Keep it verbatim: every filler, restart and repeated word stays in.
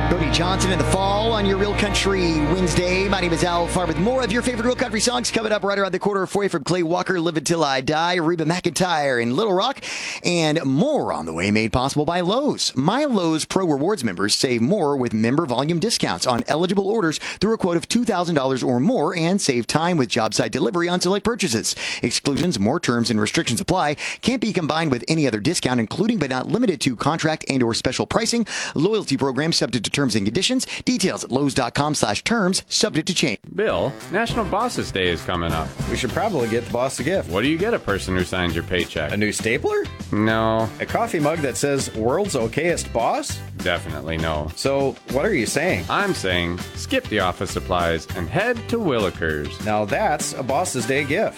Cody Johnson in the fall on your Real Country Wednesday. My name is Al Farr with more of your favorite Real Country songs coming up right around the quarter for you from Clay Walker, Live Until I Die, Reba McEntire in Little Rock, and more on the way made possible by Lowe's. My Lowe's Pro Rewards members save more with member volume discounts on eligible orders through a quote of two thousand dollars or more and save time with job site delivery on select purchases. Exclusions, more terms, and restrictions apply. Can't be combined with any other discount, including but not limited to contract and or special pricing. Loyalty program subject to terms and conditions. Details at Lowe's.com slash terms, subject to change. Bill, National Bosses Day is coming up. We should probably get the boss a gift. What do you get a person who signs your paycheck? A new stapler? No. A coffee mug that says world's okayest boss? Definitely no. So, what are you saying? I'm saying skip the office supplies and head to Willikers. Now that's a Boss's Day gift.